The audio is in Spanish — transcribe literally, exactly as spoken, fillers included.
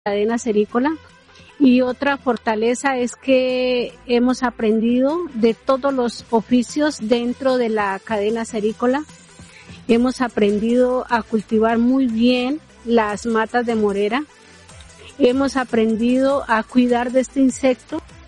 cadena cerícola. Y otra fortaleza es que hemos aprendido de todos los oficios dentro de la cadena cerícola. Hemos aprendido a cultivar muy bien las matas de morera. Hemos aprendido a cuidar de este insecto